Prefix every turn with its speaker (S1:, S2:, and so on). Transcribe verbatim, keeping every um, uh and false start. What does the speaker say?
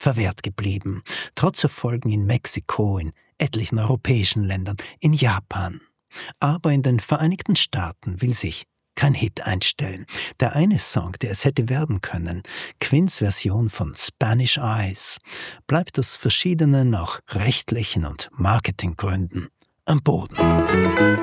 S1: verwehrt geblieben, trotz Erfolgen in Mexiko, in etlichen europäischen Ländern, in Japan. Aber in den Vereinigten Staaten will sich kein Hit einstellen. Der eine Song, der es hätte werden können, Quins Version von Spanish Eyes, bleibt aus verschiedenen, auch rechtlichen und Marketinggründen am Boden.